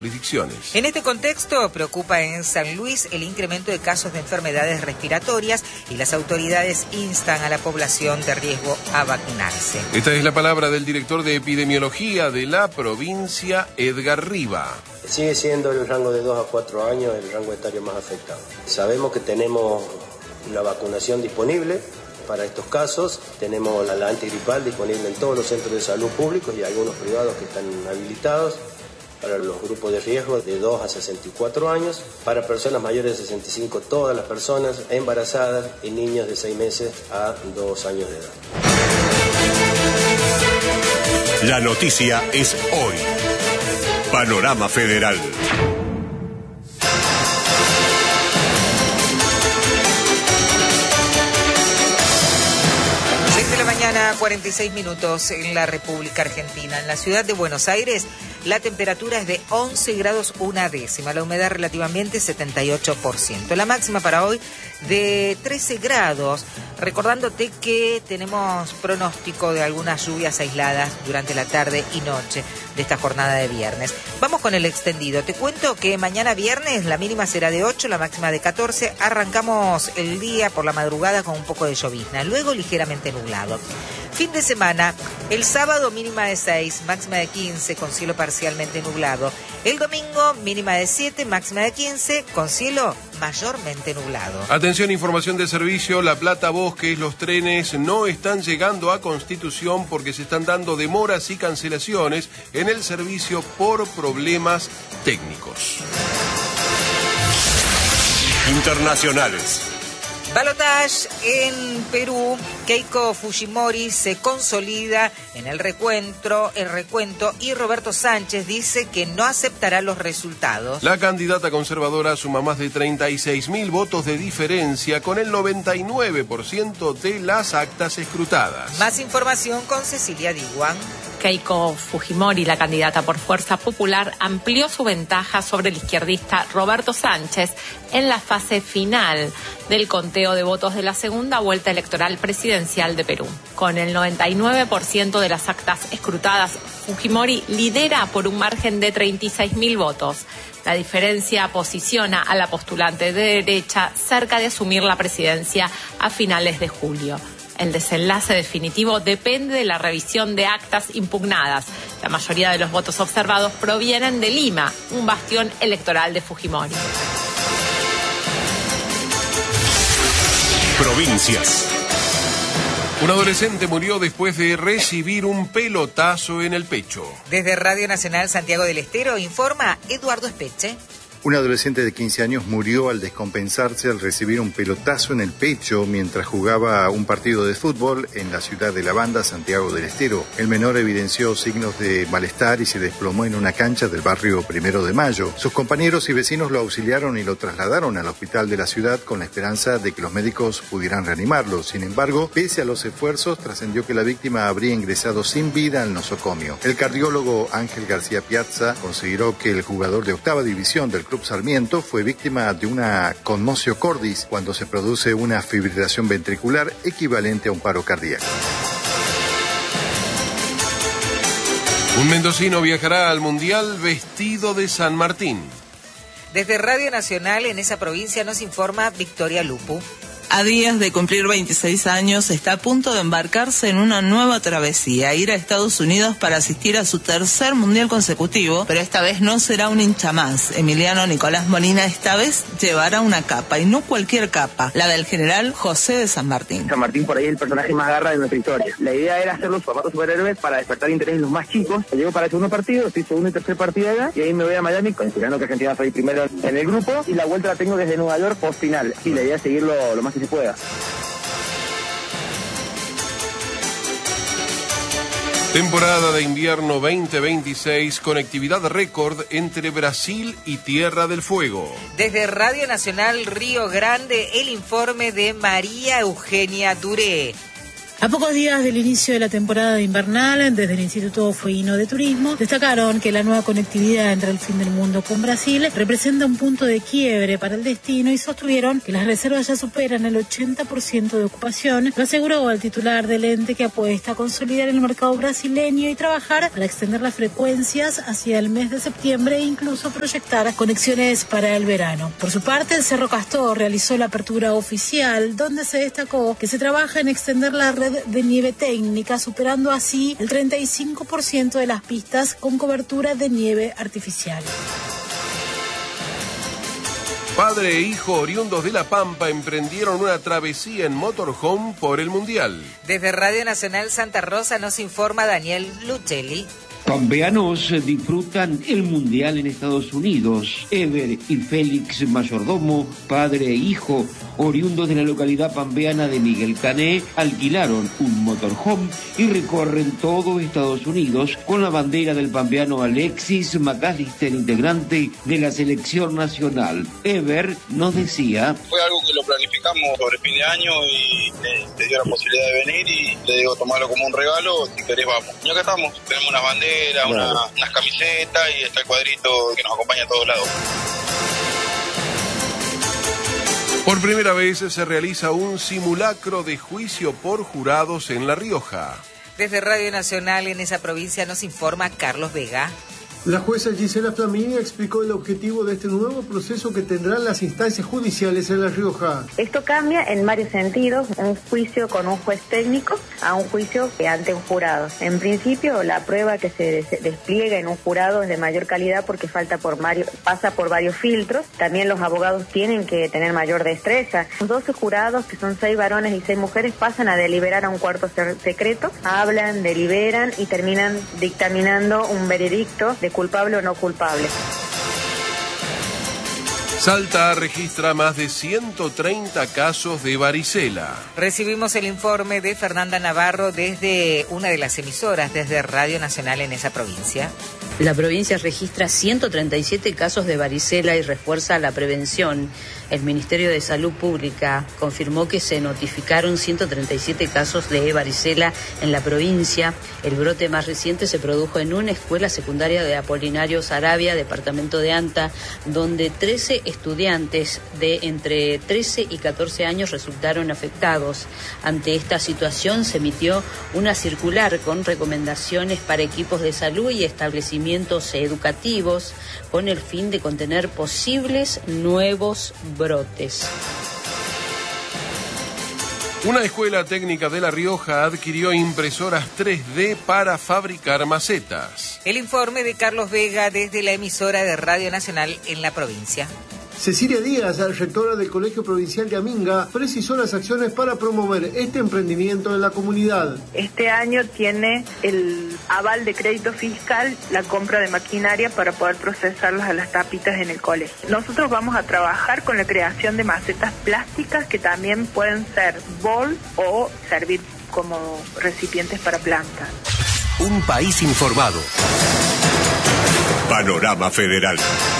jurisdicciones. En este contexto, preocupa en San Luis el incremento de casos de enfermedades respiratorias y las autoridades instan a la población de riesgo a vacunarse. Esta es la palabra del director de epidemiología de la provincia, Edgar Riva. Sigue siendo el rango de 2 a 4 años el rango etario más afectado. Sabemos que tenemos la vacunación disponible para estos casos, tenemos la antigripal disponible en todos los centros de salud públicos y algunos privados que están habilitados para los grupos de riesgo de 2 a 64 años, para personas mayores de 65, todas las personas embarazadas y niños de 6 meses a 2 años de edad. La noticia es hoy. Panorama Federal. 46 minutos en la República Argentina. En la ciudad de Buenos Aires, la temperatura es de 11 grados una décima, la humedad relativamente 78%. La máxima para hoy de 13 grados, recordándote que tenemos pronóstico de algunas lluvias aisladas durante la tarde y noche de esta jornada de viernes. Vamos con el extendido. Te cuento que mañana viernes la mínima será de 8, la máxima de 14. Arrancamos el día por la madrugada con un poco de llovizna, luego ligeramente nublado. Fin de semana, el sábado mínima de 6, máxima de 15, con cielo parcialmente nublado. El domingo mínima de 7, máxima de 15, con cielo mayormente nublado. Atención, información de servicio, La Plata Bosques, los trenes no están llegando a Constitución porque se están dando demoras y cancelaciones en el servicio por problemas técnicos. Internacionales. Balotage en Perú, Keiko Fujimori se consolida en el recuento y Roberto Sánchez dice que no aceptará los resultados. La candidata conservadora suma más de 36.000 votos de diferencia con el 99% de las actas escrutadas. Más información con Cecilia Diguan. Keiko Fujimori, la candidata por Fuerza Popular, amplió su ventaja sobre el izquierdista Roberto Sánchez en la fase final del conteo de votos de la segunda vuelta electoral presidencial de Perú. Con el 99% de las actas escrutadas, Fujimori lidera por un margen de 36.000 votos. La diferencia posiciona a la postulante de derecha cerca de asumir la presidencia a finales de julio. El desenlace definitivo depende de la revisión de actas impugnadas. La mayoría de los votos observados provienen de Lima, un bastión electoral de Fujimori. Provincias. Un adolescente murió después de recibir un pelotazo en el pecho. Desde Radio Nacional Santiago del Estero informa Eduardo Espeche. Un adolescente de 15 años murió al descompensarse al recibir un pelotazo en el pecho mientras jugaba un partido de fútbol en la ciudad de La Banda, Santiago del Estero. El menor evidenció signos de malestar y se desplomó en una cancha del barrio 1 de Mayo. Sus compañeros y vecinos lo auxiliaron y lo trasladaron al hospital de la ciudad con la esperanza de que los médicos pudieran reanimarlo. Sin embargo, pese a los esfuerzos, trascendió que la víctima habría ingresado sin vida al nosocomio. El cardiólogo Ángel García Piazza consideró que el jugador de octava división del Club Sarmiento fue víctima de una conmotio cordis cuando se produce una fibrilación ventricular equivalente a un paro cardíaco. Un mendocino viajará al Mundial vestido de San Martín. Desde Radio Nacional en esa provincia nos informa Victoria Lupu. A días de cumplir 26 años, está a punto de embarcarse en una nueva travesía, ir a Estados Unidos para asistir a su tercer mundial consecutivo, pero esta vez no será un hincha más. Emiliano Nicolás Molina esta vez llevará una capa, y no cualquier capa, la del general José de San Martín. San Martín por ahí es el personaje más garra de nuestra historia. La idea era hacer los zapatos superhéroes para despertar interés en los más chicos. Llego para el segundo partido, estoy segundo y tercer partido allá, y ahí me voy a Miami, considerando que Argentina fue primero en el grupo, y la vuelta la tengo desde Nueva York post final. Y la idea es seguirlo lo más que se pueda. Temporada de invierno 2026, conectividad récord entre Brasil y Tierra del Fuego. Desde Radio Nacional Río Grande, el informe de María Eugenia Duré. A pocos días del inicio de la temporada invernal, desde el Instituto Fueguino de Turismo, destacaron que la nueva conectividad entre el fin del mundo con Brasil representa un punto de quiebre para el destino y sostuvieron que las reservas ya superan el 80% de ocupación. Lo aseguró el titular del ente, que apuesta a consolidar el mercado brasileño y trabajar para extender las frecuencias hacia el mes de septiembre e incluso proyectar conexiones para el verano. Por su parte, el Cerro Castor realizó la apertura oficial, donde se destacó que se trabaja en extender la red de nieve técnica, superando así el 35% de las pistas con cobertura de nieve artificial. Padre e hijo oriundos de La Pampa emprendieron una travesía en motorhome por el Mundial. Desde Radio Nacional Santa Rosa nos informa Daniel Lucelli. Pampeanos disfrutan el Mundial en Estados Unidos. Ever y Félix Mayordomo, padre e hijo, oriundos de la localidad pampeana de Miguel Cané, alquilaron un motorhome y recorren todo Estados Unidos con la bandera del pampeano Alexis McAllister, integrante de la selección nacional. Ever nos decía: fue algo que lo planificamos sobre fin de año y te dio la posibilidad de venir y le digo, tomarlo como un regalo, si querés vamos. Y acá estamos, tenemos unas banderas, unas camisetas y está el cuadrito que nos acompaña a todos lados. Por primera vez se realiza un simulacro de juicio por jurados en La Rioja. Desde Radio Nacional en esa provincia nos informa Carlos Vega. La jueza Gisela Flamini explicó el objetivo de este nuevo proceso que tendrán las instancias judiciales en La Rioja. Esto cambia en varios sentidos, un juicio con un juez técnico a un juicio ante un jurado. En principio, la prueba que se despliega en un jurado es de mayor calidad porque pasa por varios filtros. También los abogados tienen que tener mayor destreza. Los 12 jurados, que son 6 varones y 6 mujeres, pasan a deliberar a un cuarto secreto, hablan, deliberan y terminan dictaminando un veredicto de culpable o no culpable. Salta registra más de 130 casos de varicela. Recibimos el informe de Fernanda Navarro desde una de las emisoras, desde Radio Nacional en esa provincia. La provincia registra 137 casos de varicela y refuerza la prevención. El Ministerio de Salud Pública confirmó que se notificaron 137 casos de varicela en la provincia. El brote más reciente se produjo en una escuela secundaria de Apolinario Saravia, departamento de Anta, donde 13 estudiantes de entre 13 y 14 años resultaron afectados. Ante esta situación se emitió una circular con recomendaciones para equipos de salud y establecimientos educativos con el fin de contener posibles nuevos brotes. Una escuela técnica de La Rioja adquirió impresoras 3D para fabricar macetas. El informe de Carlos Vega desde la emisora de Radio Nacional en la provincia. Cecilia Díaz, rectora del Colegio Provincial de Aminga, precisó las acciones para promover este emprendimiento en la comunidad. Este año tiene el aval de crédito fiscal, la compra de maquinaria para poder procesarlas a las tapitas en el colegio. Nosotros vamos a trabajar con la creación de macetas plásticas que también pueden ser bol o servir como recipientes para plantas. Un país informado. Panorama Federal.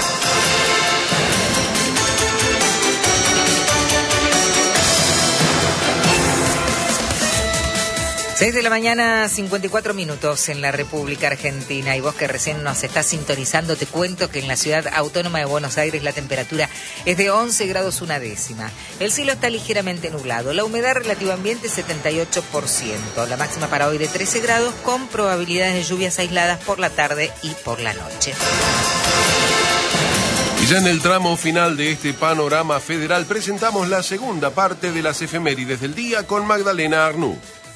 6 de la mañana, 54 minutos en la República Argentina. Y vos que recién nos estás sintonizando, te cuento que en la ciudad autónoma de Buenos Aires la temperatura es de 11 grados una décima. El cielo está ligeramente nublado. La humedad relativa ambiente 78%. La máxima para hoy de 13 grados con probabilidades de lluvias aisladas por la tarde y por la noche. Y ya en el tramo final de este panorama federal presentamos la segunda parte de las efemérides del día con Magdalena Arnú.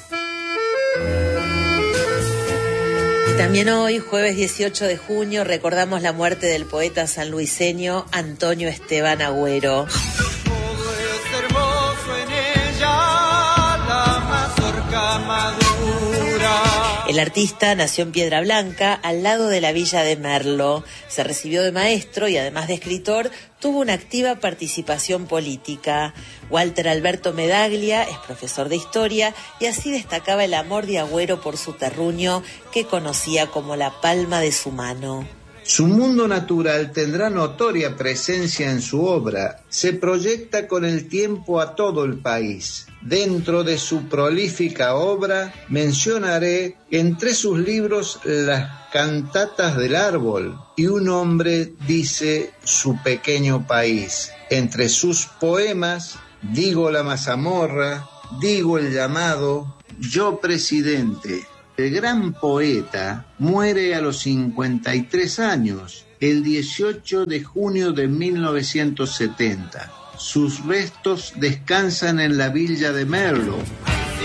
También hoy, jueves 18 de junio, recordamos la muerte del poeta sanluiseño Antonio Esteban Agüero. Todo es hermoso en ella, la mazorca madura. El artista nació en Piedra Blanca, al lado de la villa de Merlo. Se recibió de maestro y, además de escritor, tuvo una activa participación política. Walter Alberto Medaglia es profesor de historia y así destacaba el amor de Agüero por su terruño, que conocía como la palma de su mano. Su mundo natural tendrá notoria presencia en su obra. Se proyecta con el tiempo a todo el país. Dentro de su prolífica obra mencionaré entre sus libros Las cantatas del árbol y Un hombre dice su pequeño país. Entre sus poemas, Digo la mazamorra, Digo el llamado, Yo presidente. El gran poeta muere a los 53 años, el 18 de junio de 1970. Sus restos descansan en la villa de Merlo.